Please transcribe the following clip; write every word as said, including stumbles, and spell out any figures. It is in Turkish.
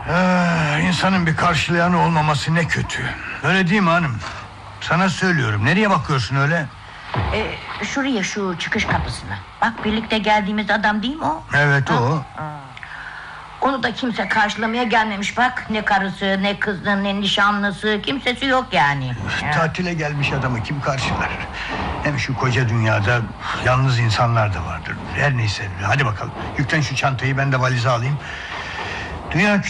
Ee, insanın bir karşılayanı olmaması ne kötü. Öyle değil mi hanım? Sana söylüyorum. Nereye bakıyorsun öyle? Ee, şuraya, şu çıkış kapısına. Bak, birlikte geldiğimiz adam değil mi o? Evet, ha? o. Ha. Onu da kimse karşılamaya gelmemiş bak. Ne karısı, ne kızı, ne nişanlısı, kimsesi yok yani. Tatile gelmiş adamı kim karşılar? Hem şu koca dünyada yalnız insanlar da vardır. Her neyse, hadi bakalım. Yüklen şu çantayı, ben de valize alayım. Dünya